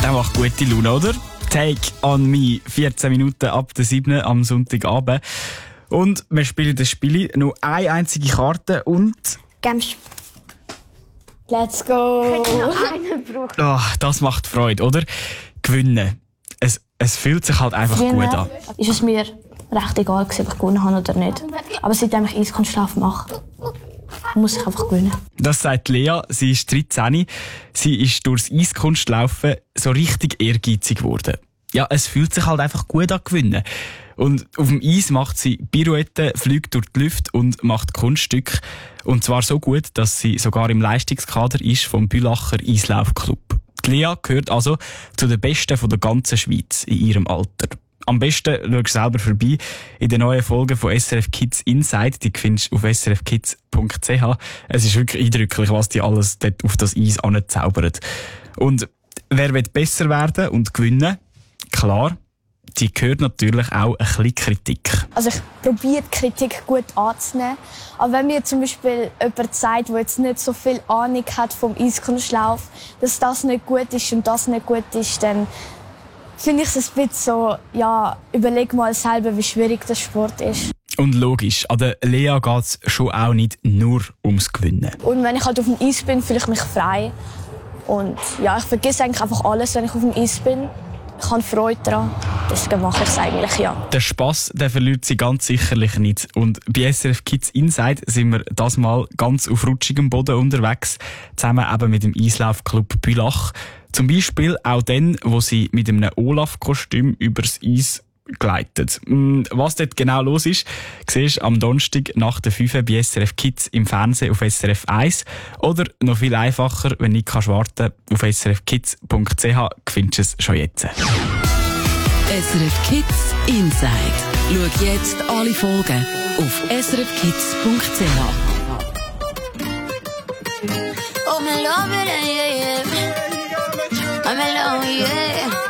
Der macht gute Laune, oder? Take on Me, 14 Minuten ab der 7. am Sonntagabend. Und wir spielen das Spiel nur eine einzige Karte und... Games. Let's go! Das macht Freude, oder? Gewinnen. Es fühlt sich halt einfach gut an. Ist es mir recht egal, ob ich gewonnen habe oder nicht. Aber seitdem ich Eiskunstlauf mache, muss ich einfach gewinnen. Das sagt Lea. Sie ist 13. Sie ist durchs Eiskunstlaufen so richtig ehrgeizig geworden. Ja, es fühlt sich halt einfach gut an gewinnen. Und auf dem Eis macht sie Pirouetten, fliegt durch die Luft und macht Kunststücke. Und zwar so gut, dass sie sogar im Leistungskader ist vom Bülacher Eislaufclub. Die Lea gehört also zu den Besten von der ganzen Schweiz in ihrem Alter. Am besten schau selber vorbei in den neuen Folgen von SRF Kids Inside. Die findest du auf srfkids.ch. Es ist wirklich eindrücklich, was die alles dort auf das Eis anzaubern. Und wer will besser werden und gewinnen? Klar, die gehört natürlich auch ein bisschen Kritik. Also ich probiere die Kritik gut anzunehmen. Aber wenn mir zum Beispiel jemand sagt, der jetzt nicht so viel Ahnung hat vom Eiskunstlauf, dass das nicht gut ist und das nicht gut ist, dann finde ich es ein bisschen so, ja, überleg mal selber, wie schwierig der Sport ist. Und logisch, an der Lea geht es schon auch nicht nur ums Gewinnen. Und wenn ich halt auf dem Eis bin, fühle ich mich frei. Und ja, ich vergesse eigentlich einfach alles, wenn ich auf dem Eis bin. Ich habe Freude daran. Deswegen mache ich es eigentlich, ja. Der Spass, der verliert sie ganz sicherlich nicht. Und bei SRF Kids Inside sind wir das mal ganz auf rutschigem Boden unterwegs, zusammen eben mit dem Eislaufclub Bülach. Zum Beispiel auch dann, wo sie mit einem Olaf-Kostüm übers Eis gleitet. Was dort genau los ist, siehst du am Donnerstag nach der 5 bei SRF Kids im Fernsehen auf SRF 1. Oder noch viel einfacher, wenn nicht warten kannst, auf srfkids.ch findest du es schon jetzt. SRF Kids Inside. Schau jetzt alle Folgen auf srfkids.ch. Oh, me love it, yeah, yeah. I'm alone, yeah.